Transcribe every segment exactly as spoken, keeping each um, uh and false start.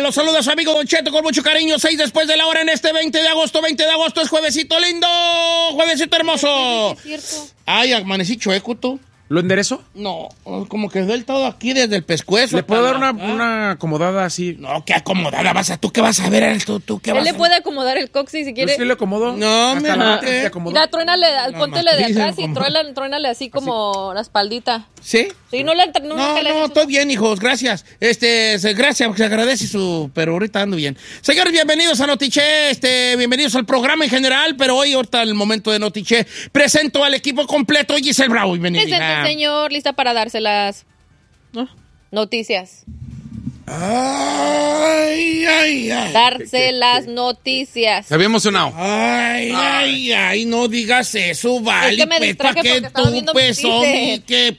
Los saluda su amigo Don Cheto con mucho cariño. Seis después de la hora en este veinte de agosto. veinte de agosto es juevesito lindo. Juevesito hermoso. Es cierto. Ay, amanecí chueco, tú. ¿Lo enderezo? No, como que duele todo aquí desde el pescuezo. ¿Le puedo dar una, ¿Ah? una acomodada así? No, qué acomodada vas a... ¿Tú qué vas a ver? ¿Tú, tú qué vas Él le a ver? puede acomodar el coxis si quiere. ¿Yo sí le acomodo? No, Hasta mira, la- ¿qué? te acomodo. Mira, truénale, No, póntele de matriz, atrás y como- truénale, truénale así como la espaldita. ¿Sí? Sí, no le entra, no, No, que le no, estoy bien, hijos, gracias. Este, se- gracias, se agradece su, pero ahorita ando bien. Señores, bienvenidos a Notiche, este, bienvenidos al programa en general, pero hoy, ahorita el momento de Notiche, presento al equipo completo, Giselle Bravo, bienvenida. Presente, señor, lista para dárselas. Noticias. Ay, ay, ay. Darse las noticias. Se había emocionado. Ay, ay, ay, no digas eso, vale. Es que me pues, distraje ¿pa' qué porque estaba tú, viendo pues, mi hombre, Twitter. que...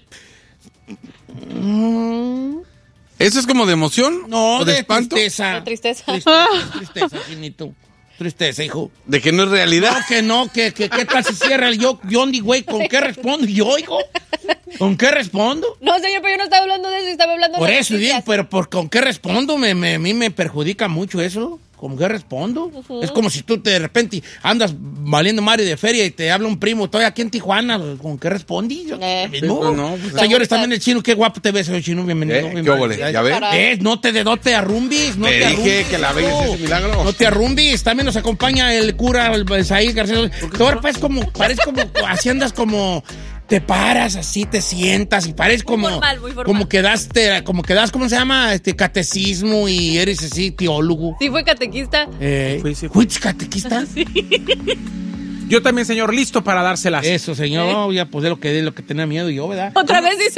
Mm, ¿Eso es como de emoción? No, ¿O de, de espanto? tristeza. De tristeza. Tristeza, tristeza, finito. Tristeza, hijo. ¿De que no es realidad? No, que no, que, que qué tal si cierra el yo, yo ni güey, ¿con qué respondo yo, hijo? ¿Con qué respondo? No, señor, pero yo no estaba hablando de eso, estaba hablando Por de las eso, digo, noticias. pero por con qué respondo, me, me, a mí me perjudica mucho eso. ¿Con qué respondo? Uh-huh. Es como si tú te, de repente andas valiendo Mario de feria y te habla un primo, estoy aquí en Tijuana, ¿con qué respondí? Yo, Eh. mismo. Pues no, pues, Señores, también el chino, qué guapo te ves, soy chino, bienvenido. Eh, bienvenido. ¿qué óvole? ¿Ya ves? ¿Ves? No te, no te arrumbis, no Te te dije arrumbis. que la belleza es un milagro. No te arrumbis. También nos acompaña el cura el Saí García. Tú ahora pareces como, pareces como, así andas como, te paras así, te sientas y pareces como, formal, muy formal. como que das, te- como que das, ¿cómo se llama? Este, catecismo y eres así, teólogo. Sí, fue catequista. Eh, Fui, sí, fui. ¿fuiste catequista? Yo también, señor, listo para dárselas. Eso, señor, ya pues de lo que, de lo que tenía miedo yo, ¿verdad? Otra vez dice.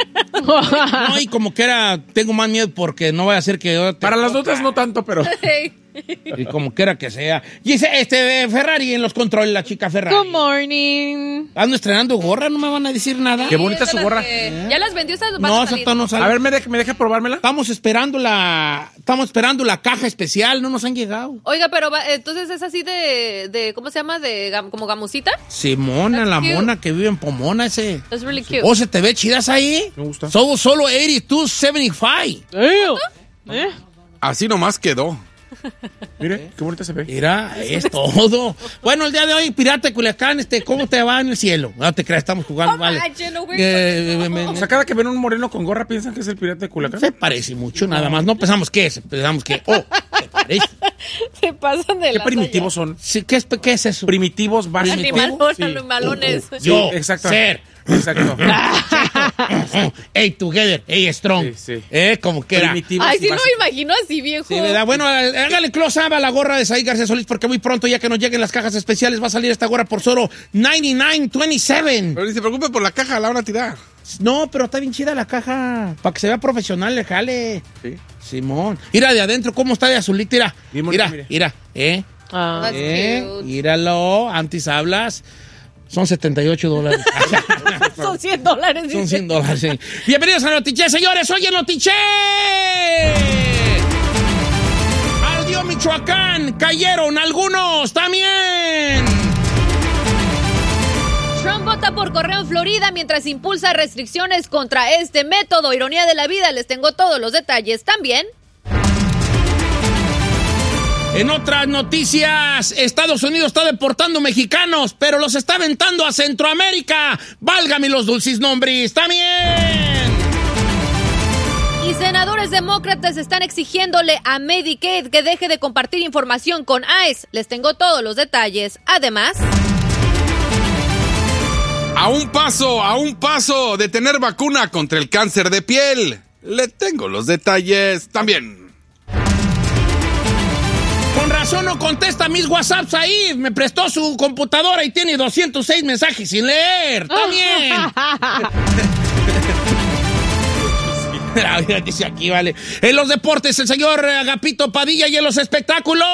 No, y como que era, tengo más miedo porque no vaya a ser que yo te Para las notas no tanto, pero... y como quiera que sea. Y dice, este, Ferrari en los controles, la chica Ferrari. Good morning. Ando estrenando gorra, no me van a decir nada. Qué bonita Es de su las gorra. que- ¿Ya las vendió estas? Van No, a esa salir. todavía no sale. A ver, ¿me deja, ¿me deja probármela? Estamos esperando la, estamos esperando la caja especial, no nos han llegado. Oiga, pero va- entonces es así de, de ¿cómo se llama? De gam- como gamusita. Simona, That's la cute. mona que vive en Pomona, ese. That's really cute. ¿O se te ve chidas ahí? Me gusta. Somos solo ochenta y dos setenta y cinco. ¿Eh? Así nomás quedó. Mire, qué bonita se ve. Mira, es todo. Bueno, el día de hoy, Pirata de Culiacán, este, ¿cómo te va en el cielo? No te creas, estamos jugando, No vale. manches, no, güey, Eh, no. me- me- O sea, cada que ven un moreno con gorra piensan que es el pirata de Culiacán. Se parece mucho, nada más. No pensamos qué es, pensamos que, oh, se parece. Se pasan de Qué la primitivos son. Sí, ¿qué, es, ¿Qué es eso? Primitivos, básicos. Animalón, Sí. animalones. Yo, exacto. ser. Exacto. Hey, together, hey, strong. Sí, sí. Eh, como que era. Primitivos Ay, y sí, no me básicos. imagino así, viejo. Sí, ¿verdad? Bueno, hágale close up a la gorra de Said García Solís porque muy pronto, ya que nos lleguen las cajas especiales, va a salir esta gorra por solo noventa y nueve veintisiete. Pero ni se preocupe por la caja, la van a tirar. No, pero está bien chida la caja. Para que se vea profesional, le jale. Sí. Simón. Mira de adentro, ¿cómo está de azulito? Mira, Bien mira, bonito, mire. mira, ¿eh? Ah. That's ¿Eh? cute. Míralo, antes hablas. Son setenta y ocho dólares. Son cien dólares. Son dice. cien dólares, sí. Bienvenidos a Notiche, señores. Hoy en Notiche. Al Dios Michoacán cayeron algunos también. Trump vota por correo en Florida mientras impulsa restricciones contra este método. Ironía de la vida, les tengo todos los detalles también. En otras noticias, Estados Unidos está deportando mexicanos, pero los está aventando a Centroamérica. Válgame los dulces nombres. También. Y senadores demócratas están exigiéndole a Medicaid que deje de compartir información con ICE. Les tengo todos los detalles. Además, A un paso, a un paso de tener vacuna contra el cáncer de piel. Le tengo los detalles también. Con razón no contesta mis WhatsApps ahí. Me prestó su computadora y tiene doscientos seis mensajes sin leer. También. Mira, mira, dice aquí, vale. En los deportes, el señor Agapito Padilla y en los espectáculos.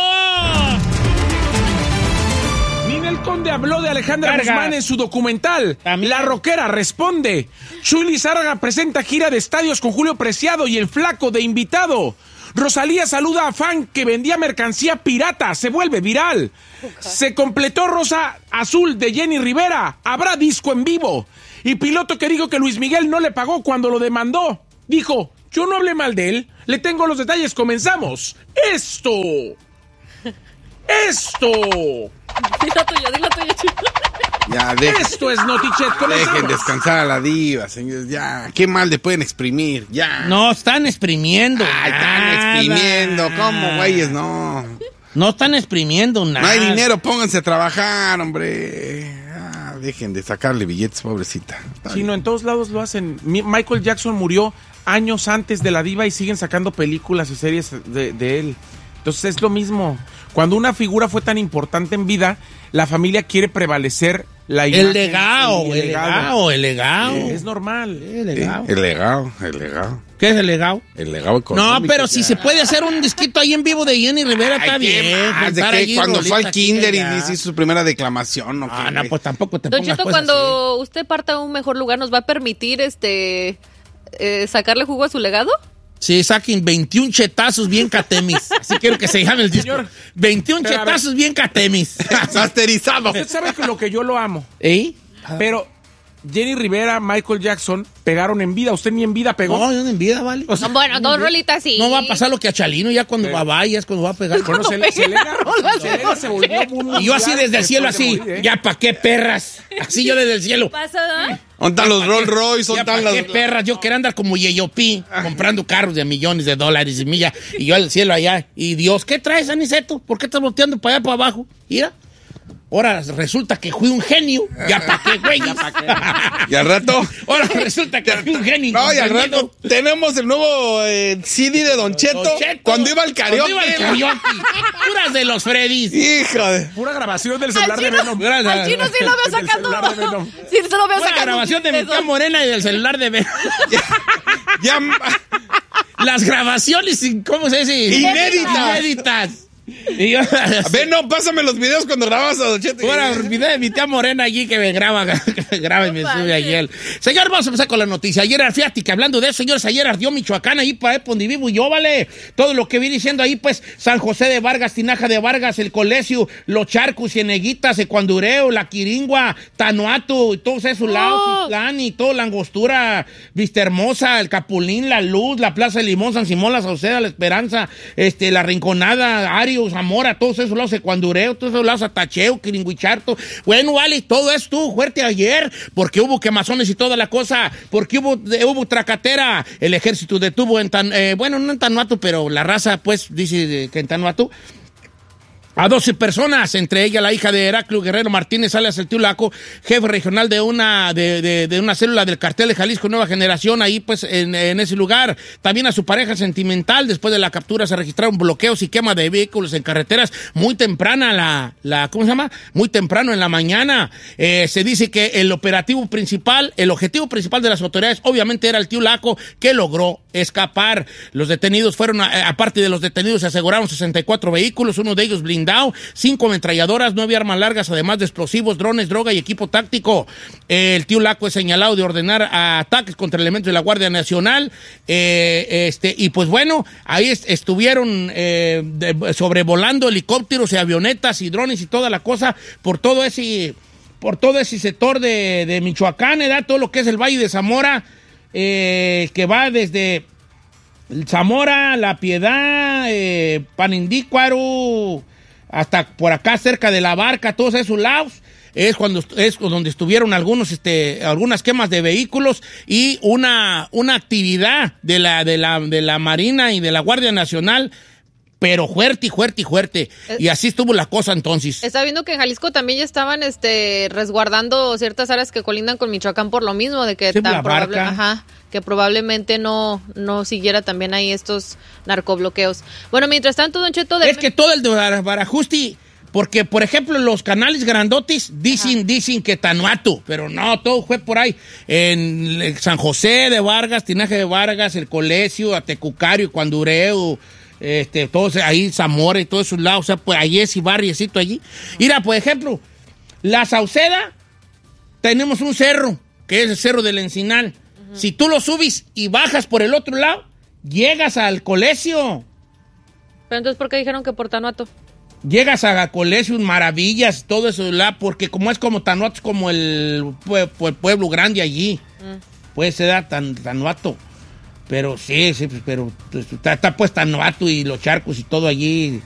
Ninel Conde habló de Alejandra Carga. Guzmán en su documental. También. La Rockera responde. Chuy Lizárraga presenta gira de estadios con Julio Preciado y el Flaco de invitado. Rosalía saluda a fan que vendía mercancía pirata. Se vuelve viral. Se completó Rosa Azul de Jenny Rivera. Habrá disco en vivo. Y piloto que dijo que Luis Miguel no le pagó cuando lo demandó. Dijo, yo no hablé mal de él. Le tengo los detalles. Comenzamos Esto. Esto. Dilo tuyo, dilo tuyo, chico. Ya, dejen, Esto es Notichet. Comenzamos. dejen descansar a la diva, señores. Ya, qué mal le pueden exprimir. Ya. No están exprimiendo. Ay, están nada. exprimiendo. ¿Cómo, güeyes? No. No están exprimiendo nada. No hay dinero, pónganse a trabajar, hombre. Ah, dejen de sacarle billetes, pobrecita. Está Sí, bien. no, en todos lados lo hacen. Mi- Michael Jackson murió años antes de la diva y siguen sacando películas y series de, de él. Entonces es lo mismo. Cuando una figura fue tan importante en vida, la familia quiere prevalecer la imagen. El legado, y el legado, el legado. Es normal. El Sí, legado. el legado, el legado. ¿Qué es el legado? El legado No, económico. pero si ya. se puede hacer un disquito ahí en vivo de Jenny Rivera, está Ay, ¿qué bien. más? ¿De juntar qué? allí Cuando fue rolita al aquí kinder y allá. hizo su primera declamación, ¿no? Ah, ¿Qué, no, güey? pues tampoco te Don pongas Cheto, pues, cuando usted parta a un mejor lugar, ¿nos va a permitir este eh, sacarle jugo a su legado? así. Sí, saquen veintiún chetazos bien catemis. Así quiero que se llame el disco. Señor, veintiún pero a ver. chetazos bien catemis. Masterizado. Usted sabe que lo que yo lo amo. ¿Eh? Pero Jenny Rivera, Michael Jackson pegaron en vida. Usted ni en vida pegó. No, yo no en vida, ¿vale? O sea, No, bueno, dos rolitas sí. no va a pasar lo que a Chalino ya cuando va a vaya, es cuando va a pegar. Bueno, se, pegué Selena, la rola, Selena se volvió muy Y yo así desde el cielo, así, después de morir, ¿eh? ya pa' qué perras. Así yo desde el cielo. ¿Pasa? ¿eh? ¿Dónde están los Rolls Royce? Ya ¿Dónde pa' están qué las... perras, yo quería andar como Yeyopi, comprando carros de millones de dólares y milla, y yo al cielo allá, y Dios, ¿qué traes, Aniceto? ¿Por qué estás volteando para allá, para abajo? Mira, ahora resulta que fui un genio, ya pa' qué, güey. Y al rato... Ahora resulta que fui un genio. No, y al incomprendido. rato tenemos el nuevo eh, C D de Don Cheto, Don Cheto, cuando iba al karaoke. Cuando iba al karaoke. Puras de los Freddys. Hijo de... Pura grabación del Al celular de chino, Venom. Gracias. al chino sí lo veo Del sacando. celular de Venom. Sí, se lo veo Una sacando. grabación de mi tía esos. Morena y del celular de Ben. Ya... Las grabaciones, ¿cómo se dice? Inéditas. Inéditas. Y yo, Ven, no, pásame los videos cuando grababas a Don Cheto. Ahora, video de mi tía Morena allí que me graba, que me graba y me sube ayer. Señor, vamos a empezar con la noticia. Ayer, fíjate que hablando de eso, señores, ayer ardió Michoacán ahí para donde vivo y yo, vale. Todo lo que vi diciendo ahí, pues, San José de Vargas, Tinaja de Vargas, El Colecio, Los Charcos, Cieneguitas, Ecuandureo, La Quiringua, Tanuato, y todos esos lados, Oh. Titlán y todo, La Angostura, Vista Hermosa, El Capulín, La Luz, La Plaza de Limón, San Simón, La Sauceda, La Esperanza, este, La Rinconada, Ario, Zamora, todos esos lados, Ecuandureo, todos esos lados, Atacheo, Quiringuicharto. Bueno, vale, todo esto estuvo fuerte ayer, porque hubo quemazones y toda la cosa, porque hubo, eh, hubo tracatera. El ejército detuvo en Tan, eh, bueno, no en Tanuato, pero la raza, pues, dice que en Tanuato, a doce personas, entre ellas la hija de Heraclio Guerrero Martínez, alias el Tío Laco, jefe regional de una, de, de, de una célula del cartel de Jalisco Nueva Generación, ahí pues en, en ese lugar. También a su pareja sentimental. Después de la captura se registraron bloqueos y quema de vehículos en carreteras muy temprana, la, la ¿cómo se llama? Muy temprano en la mañana. Eh, se dice que el operativo principal, el objetivo principal de las autoridades, obviamente era el Tío Laco, que logró escapar. Los detenidos fueron, a, aparte de los detenidos, se aseguraron sesenta y cuatro vehículos, uno de ellos blindado, cinco ametralladoras, nueve armas largas, además de explosivos, drones, droga y equipo táctico. Eh, el Tío Laco es señalado de ordenar ataques contra elementos de la Guardia Nacional. Eh, este, y pues bueno, ahí est estuvieron eh, de, sobrevolando helicópteros y avionetas y drones y toda la cosa por todo ese, por todo ese sector de, de Michoacán, ¿verdad? Todo lo que es el Valle de Zamora, eh, que va desde Zamora, La Piedad, eh, Panindícuaro, hasta por acá cerca de La Barca, todos esos lados, es cuando es donde estuvieron algunos, este, algunas quemas de vehículos y una, una actividad de la, de la, de la Marina y de la Guardia Nacional, pero fuerte y fuerte y fuerte. Y así estuvo la cosa entonces. Está viendo que en Jalisco también ya estaban este, resguardando ciertas áreas que colindan con Michoacán por lo mismo, de que Sí, tan la probable, Barca. ajá, que probablemente no, no siguiera también ahí estos narcobloqueos. Bueno, mientras tanto, Don Cheto... De... Es que todo el de Bar- Barajusti, porque, por ejemplo, los canales grandotes dicen, Ajá. dicen que Tanuato, pero no, todo fue por ahí. En San José de Vargas, Tinaje de Vargas, El Colecio, Atecucario, Cuandureo, este, todos ahí, Zamora y todos esos lados, o sea, pues ahí es y barriecito allí. Mira, por ejemplo, La Sauceda, tenemos un cerro, que es el Cerro del Encinal. Uh-huh. Si tú lo subes y bajas por el otro lado, llegas al Colecio. Pero entonces, ¿por qué dijeron que por Tanuato? Llegas a Colegio, maravillas, todo eso, la, porque como es como Tanuato, es como el, pue, pue, pueblo grande allí. Mm. Puede ser tan, Tanuato. Pero sí, sí, pues, pero pues, está, está puesta Novato y los charcos y todo allí.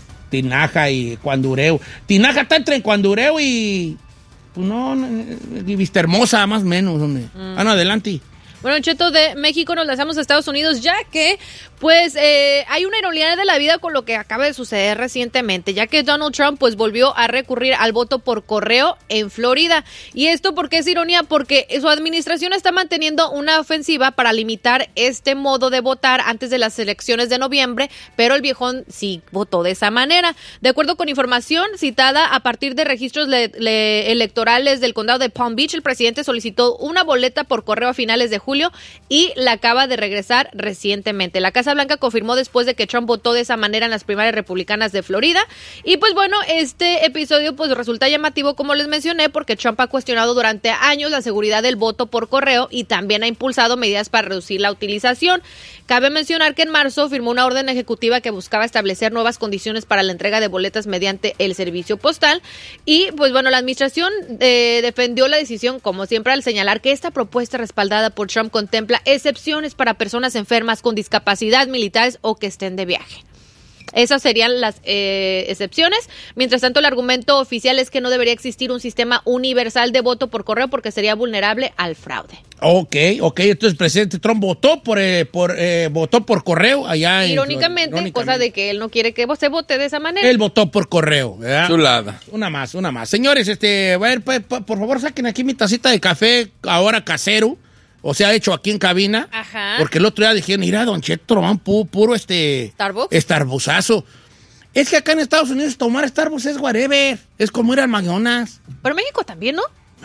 Tinaja y Cuandureo. Tinaja está entre Cuandureo y... Pues no, no y Vista Hermosa, más o menos, hombre. Mm. Ah, no, adelante. Bueno, Cheto, de México nos lanzamos a Estados Unidos, ya que, pues, eh, hay una ironía de la vida con lo que acaba de suceder recientemente, ya que Donald Trump, pues, volvió a recurrir al voto por correo en Florida. ¿Y esto por qué es ironía? Porque su administración está manteniendo una ofensiva para limitar este modo de votar antes de las elecciones de noviembre, pero el viejón sí votó de esa manera. De acuerdo con información citada a partir de registros le- le- electorales del condado de Palm Beach, el presidente solicitó una boleta por correo a finales de julio y la acaba de regresar recientemente. La Casa Blanca confirmó después de que Trump votó de esa manera en las primarias republicanas de Florida. Y pues bueno, este episodio pues resulta llamativo, como les mencioné, porque Trump ha cuestionado durante años la seguridad del voto por correo y también ha impulsado medidas para reducir la utilización. Cabe mencionar que en marzo firmó una orden ejecutiva que buscaba establecer nuevas condiciones para la entrega de boletas mediante el servicio postal. Y pues bueno, la administración eh, defendió la decisión, como siempre, al señalar que esta propuesta respaldada por Trump contempla excepciones para personas enfermas con discapacidad, militares o que estén de viaje. Esas serían las eh, excepciones. Mientras tanto, el argumento oficial es que no debería existir un sistema universal de voto por correo porque sería vulnerable al fraude. Ok, ok, entonces el presidente Trump votó por, eh, por, eh, votó por correo allá. Irónicamente, en Irónicamente, cosa de que él no quiere que se vote de esa manera. Él votó por correo, ¿verdad? Chulada. Una más, una más. Señores, este, a ver, por, por favor, saquen aquí mi tacita de café ahora casero. O sea, hecho aquí en cabina. Ajá. Porque el otro día dijeron, mira, Don Cheto, man, pu, puro este... ¿Starbucks? Starbucksazo. Es que acá en Estados Unidos tomar Starbucks es whatever. Es como ir al McDonald's. Pero México también, ¿no?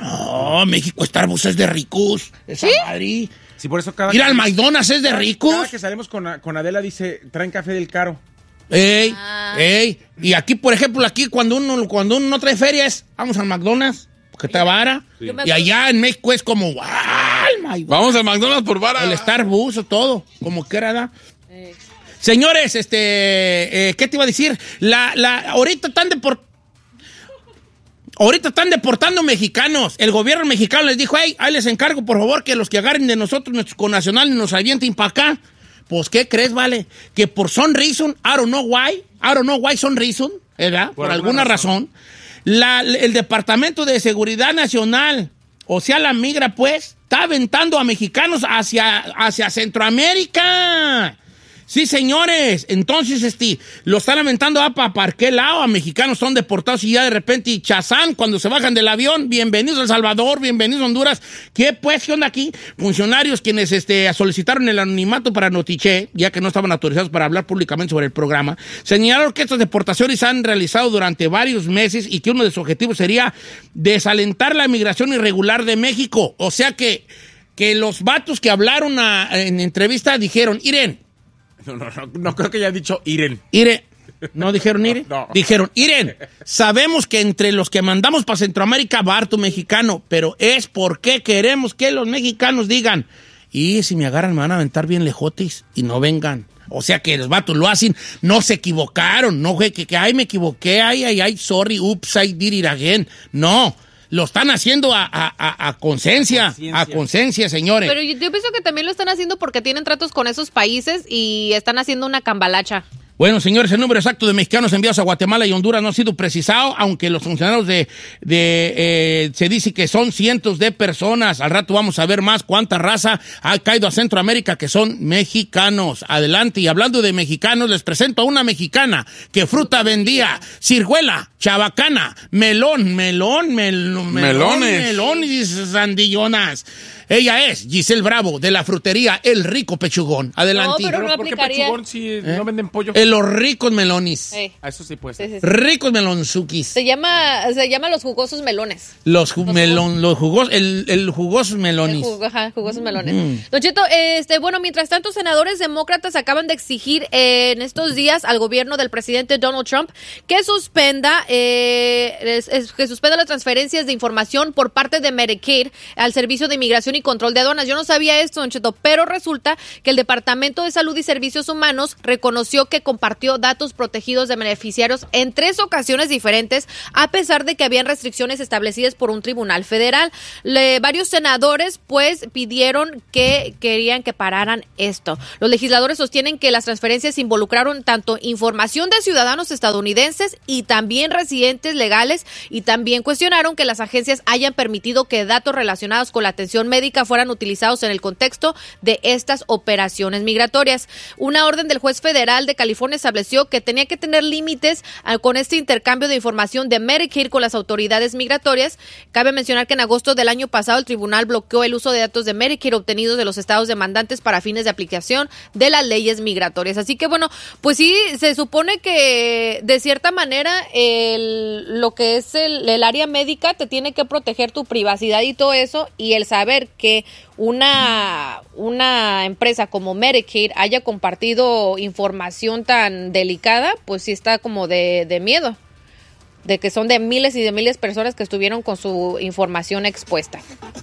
No, México Starbucks es de ricos. Esa ¿Sí? madre. Sí, por eso cada Ir al que- McDonald's es de cada- ricos. Cada que salimos con, con Adela dice, traen café del caro. Ey, Ah. ey. Y aquí, por ejemplo, aquí cuando uno, cuando uno no trae ferias, vamos al McDonald's, porque está vara. Yo me Y allá en México es como, ¡wow! my God! Vamos al McDonald's por vara. El Starbucks o todo, como que era, ¿da? Eh. Señores, este, eh, ¿qué te iba a decir? La, la, ahorita están deport... Ahorita están deportando mexicanos. El gobierno mexicano les dijo, hey, ahí les encargo, por favor, que los que agarren de nosotros, nuestros connacionales, nos avienten para acá. Pues, ¿qué crees, vale? Que por some reason, I don't know why, I don't know why some reason, ¿verdad? Por, por alguna razón, razón la, el Departamento de Seguridad Nacional, o sea, la migra, pues, está aventando a mexicanos hacia, hacia Centroamérica. Sí, señores. Entonces, este, lo están aventando a para pa qué lado. A mexicanos son deportados y ya de repente, y chazán, cuando se bajan del avión, bienvenidos a El Salvador, bienvenidos a Honduras. ¿Qué pues? ¿Qué onda aquí? Funcionarios quienes este, solicitaron el anonimato para Notiche, ya que no estaban autorizados para hablar públicamente sobre el programa, señalaron que estas deportaciones se han realizado durante varios meses y que uno de sus objetivos sería desalentar la migración irregular de México. O sea que, que los vatos que hablaron a, en entrevista dijeron, Irene, No, no, no, no creo que hayan dicho Iren. Ire, ¿no dijeron Ire? No. Dijeron, Iren, sabemos que entre los que mandamos para Centroamérica va harto mexicano, pero es porque queremos que los mexicanos digan, y si me agarran me van a aventar bien lejotes y no vengan. O sea que los vatos lo hacen, no se equivocaron, no fue que, que ay, me equivoqué, ay, ay, ay, sorry, oops, I did it again. No. Lo están haciendo a, a, a, a conciencia, a conciencia, señores. Pero yo, yo pienso que también lo están haciendo porque tienen tratos con esos países y están haciendo una cambalacha. Bueno, señores, el número exacto de mexicanos enviados a Guatemala y Honduras no ha sido precisado, aunque los funcionarios de, de eh, se dice que son cientos de personas. Al rato vamos a ver más cuánta raza ha caído a Centroamérica que son mexicanos. Adelante, y hablando de mexicanos, les presento a una mexicana que fruta vendía, ciruela, chabacana, melón, melón, melón, Melones. melón y sandillonas. Ella es Giselle Bravo, de la frutería El Rico Pechugón. Adelante. No, pero no ¿Por qué aplicaría. pechugón si ¿Eh? no venden pollo? Eh, los ricos melones. Eh, A eso sí puede sí, ser. sí, sí. Ricos melonzukis. Se llama, se llama los jugosos melones. Los, ju- Los melón, los jugos, el, el jugosos melones. El jugo- ajá, jugosos melones. Mm. Don Cheto, este, bueno, mientras tanto, senadores demócratas acaban de exigir eh, en estos días al gobierno del presidente Donald Trump que suspenda, eh, es- es- que suspenda las transferencias de información por parte de Medicaid al Servicio de Inmigración y y Control de Aduanas. Yo no sabía esto, Don Cheto, pero resulta que el Departamento de Salud y Servicios Humanos reconoció que compartió datos protegidos de beneficiarios en tres ocasiones diferentes, a pesar de que habían restricciones establecidas por un tribunal federal. Le, varios senadores, pues, pidieron que querían que pararan esto. Los legisladores sostienen que las transferencias involucraron tanto información de ciudadanos estadounidenses y también residentes legales, y también cuestionaron que las agencias hayan permitido que datos relacionados con la atención médica fueran utilizados en el contexto de estas operaciones migratorias. Una orden del juez federal de California estableció que tenía que tener límites uh, con este intercambio de información de Medicaid con las autoridades migratorias. Cabe mencionar que en agosto del año pasado el tribunal bloqueó el uso de datos de Medicaid obtenidos de los estados demandantes para fines de aplicación de las leyes migratorias. Así que bueno, pues sí, se supone que de cierta manera el, lo que es el, el área médica te tiene que proteger tu privacidad y todo eso, y el saber que una, una empresa como Medicaid haya compartido información tan delicada, pues sí está como de, de miedo, de que son de miles y de miles de personas que estuvieron con su información expuesta.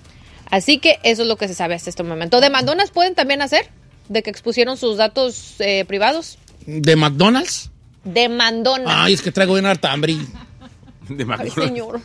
Así que eso es lo que se sabe hasta este momento. ¿Demandonas pueden también hacer de que expusieron sus datos eh, privados? ¿De McDonald's? Demandonas. Ay, es que traigo bien harta hambre. De Ay, McDonald's. señor.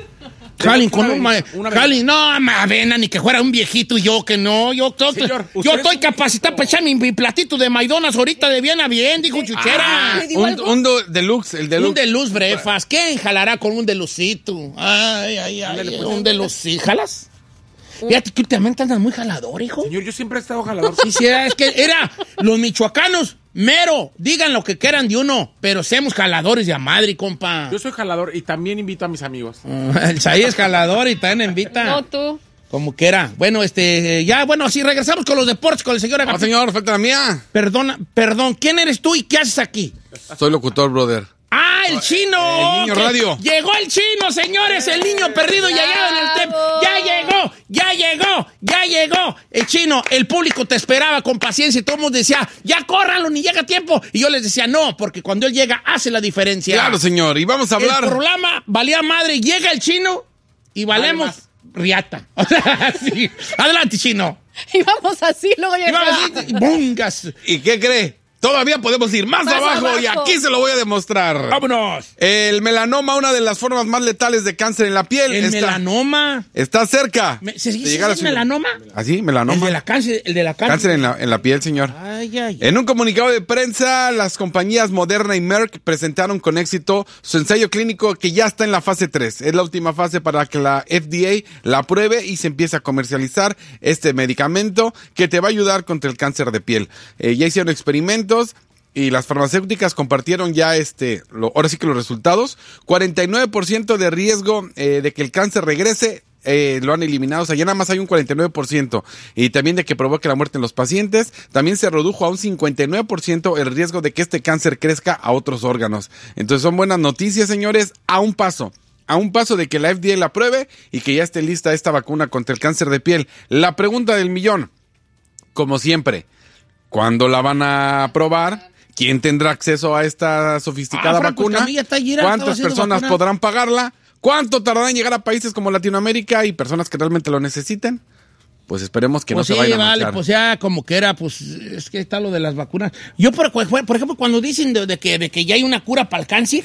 Jalin, con Una un vez, ma- una vez. Jalin, no, avena, ni que fuera un viejito y yo que no. Yo, yo, Señor, yo usted estoy es- capacitado para echar mi, mi platito de McDonald's ahorita de bien a bien, dijo Chuchera. ¿le digo Un, algo? un do- deluxe, el deluxe. Un de luz brefas. ¿Quién jalará con un de lucito? Ay, ay, ay. Ándale, pues. Un de luz. ¿Sí, jalas? Fíjate que últimamente andas muy jalador, hijo. Señor, yo siempre he estado jalador. Sí, sí, es que era los michoacanos, mero, digan lo que quieran de uno, pero seamos jaladores de a madre, compa. Yo soy jalador y también invito a mis amigos. El Saí es jalador y también invita. No, tú. Como que era. Bueno, este, ya, bueno, si regresamos con los deportes, con el señor No, Agapito. señor, falta la mía. Perdona, perdón, ¿quién eres tú y qué haces aquí? Soy locutor, brother. ¡Ah, el chino! el niño Que radio. Llegó el chino, señores, el niño perdido ya llegado en el T E P. ¡Bravo! ¡Ya llegó! ¡Ya llegó! ¡Ya llegó! El chino, el público te esperaba con paciencia y todo el mundo decía, ¡ya córranlo, ni llega tiempo! Y yo les decía, no, porque cuando él llega hace la diferencia. Claro, señor. Y vamos a hablar. El programa valía madre, llega el chino y valemos Vale riata. O sea, sí. Adelante, chino. Y vamos así, luego Y llega. vamos así, bungas. ¿Y qué cree? Todavía podemos ir más, Más abajo, abajo. y aquí se lo voy a demostrar. ¡Vámonos! El melanoma, una de las formas más letales de cáncer en la piel. El está, melanoma. está cerca. Me- ¿Se de dice llegar a es su- melanoma? ¿Así? El Melanoma. de la cáncer, el de la cáncer. Cáncer en la, en la piel, señor. Ay, ay. En un comunicado de prensa, las compañías Moderna y Merck presentaron con éxito su ensayo clínico que ya está en la fase tres. Es la última fase para que la F D A la apruebe y se empiece a comercializar este medicamento que te va a ayudar contra el cáncer de piel. Eh, ya hicieron experimentos y las farmacéuticas compartieron ya este, lo, ahora sí que los resultados. cuarenta y nueve por ciento de riesgo eh, de que el cáncer regrese. Eh, lo han eliminado, o sea, ya nada más hay un cuarenta y nueve por ciento, y también de que provoque la muerte en los pacientes. También se redujo a un cincuenta y nueve por ciento el riesgo de que este cáncer crezca a otros órganos. Entonces son buenas noticias, señores, a un paso. A un paso de que la F D A la apruebe y que ya esté lista esta vacuna contra el cáncer de piel. La pregunta del millón, como siempre, ¿cuándo la van a aprobar? ¿Quién tendrá acceso a esta sofisticada Ah, Franco vacuna? Escamilla está allí, estaba ¿Cuántas haciendo personas vacuna. podrán pagarla? ¿Cuánto tardará en llegar a países como Latinoamérica y personas que realmente lo necesiten? Pues esperemos que Pues no sí, se vayan a vale, manchar. pues ya como que era, pues es que está lo de las vacunas. Yo, por, por ejemplo, cuando dicen de, de que, de que ya hay una cura para el cáncer,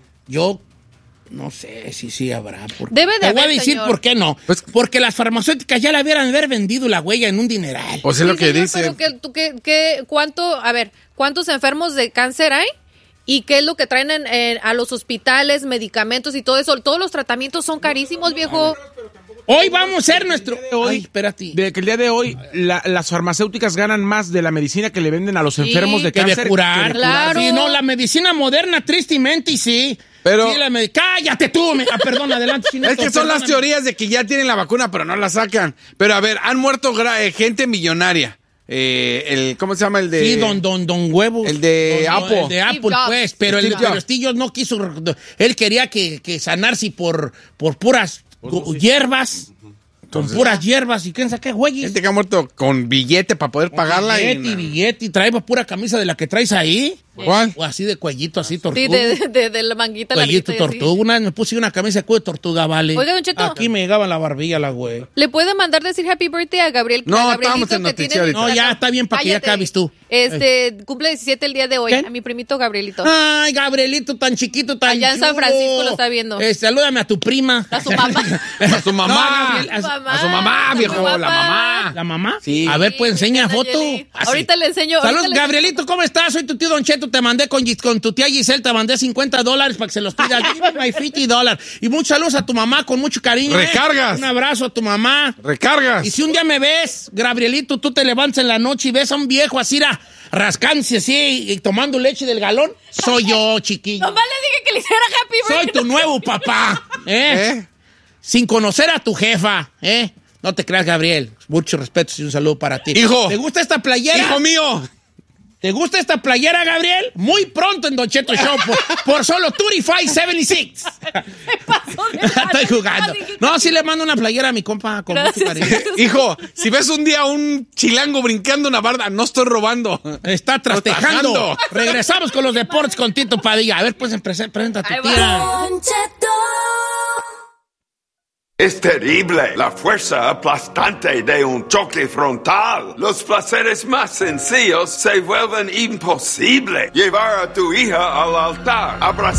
yo no sé si sí habrá. Porque, Debe de te voy a haber, decir señor. por qué no. Pues- porque las farmacéuticas ya la hubieran haber vendido la huella en un dineral. O sea, lo Sí, que señor, dice... Pero que, tú, que, que, ¿cuánto, a ver, cuántos enfermos de cáncer hay? ¿Y qué es lo que traen en, en- a los hospitales, medicamentos y todo eso? Todos los tratamientos son carísimos, viejo. Hoy vamos a hacer nuestro... hoy- Ay, espérate. De que el día de hoy la- las farmacéuticas ganan más de la medicina que le venden a los Sí, enfermos de que cáncer. de curar. que Claro. Sí, no, la medicina moderna, tristemente, y sí. Pero- Sí, la med- ¡Cállate tú! Me... Ah, perdón, adelante, Chinito, Es que son las perdóname. teorías de que ya tienen la vacuna, pero no la sacan. Pero a ver, han muerto gra- eh, gente millonaria. Eh, el, ¿Cómo se llama el de...? Sí, don, don, don Huevo. El de Don- Apple. El de Steve Apple, Jobs. pues. Pero el Steve pero Jobs. Steve Jobs no quiso. Él quería que, que sanarse por, por puras gu- hierbas. Con puras hierbas. ¿Y quién sabe qué, güey? Gente que ha muerto con billete para poder pagarla. Billete y y, billete. Y trae pura camisa de la que traes ahí. ¿Cuál? O así de cuellito, así tortuga. Sí, de, de, de, de la manguita Cuellito larguita y así. tortuga. Una vez me puse una camisa de cuello de tortuga, vale. Oiga, Don Cheto. Aquí me llegaba la barbilla, la güey. ¿Le puede mandar decir happy birthday a Gabriel? No, a Gabrielito, estamos en que noticia tiene- ahorita. No, ya está bien para que ya Cállate. acabes tú. Este, cumple diecisiete el día de hoy. ¿Quién? A mi primito Gabrielito. Ay, Gabrielito, tan chiquito, tan Allá en San chulo. Francisco lo está viendo. Eh, salúdame a tu prima. A su mamá. A su mamá. No, Gabriel, a su- Mamá, A su mamá, viejo, a su la mamá. ¿La mamá? Sí. A ver, pues enseña Sí, foto. Nayeli. Así. Ahorita le enseño. Saludos, ahorita le- Gabrielito, ¿cómo estás? Soy tu tío Don Cheto, te mandé con, Gis- con tu tía Giselle, te mandé cincuenta dólares para que se los pidas. Give me my cincuenta dólares. Y muchos saludos a tu mamá con mucho cariño. ¿eh? Recargas. Un abrazo a tu mamá. Recargas. Y si un día me ves, Gabrielito, tú te levantas en la noche y ves a un viejo así, ra- rascándose así y tomando leche del galón, soy yo, chiquillo. Nomás le dije que le hiciera happy Soy birthday. tu nuevo papá. ¿eh? ¿Eh? Sin conocer a tu jefa, ¿eh? No te creas, Gabriel. Mucho respeto y un saludo para ti. Hijo. ¿Te gusta esta playera? ¡Hijo mío! ¿Te gusta esta playera, Gabriel? Muy pronto en Don Cheto Show por, por solo veinticinco setenta y seis. pasó de Estoy jugando. madre. No, sí le mando una playera a mi compa con mucho Gracias. cariño. Hijo, si ves un día un chilango brincando una barda, no estoy robando. Está trastejando. Trabajando. Regresamos con los deportes con Tito Padilla. A ver, pues, prese- presenta a tu Ahí tía. Don Cheto. Es terrible la fuerza aplastante de un choque frontal. Los placeres más sencillos se vuelven imposibles. Llevar a tu hija al altar, abrazar